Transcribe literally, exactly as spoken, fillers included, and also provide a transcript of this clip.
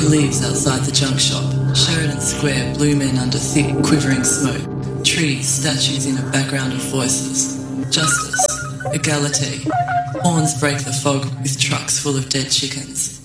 He leaves outside the junk shop. Sheridan Square bloom in under thick, quivering smoke. Trees, statues in a background of voices. Justice, egalite. Horns break the fog with trucks full of dead chickens.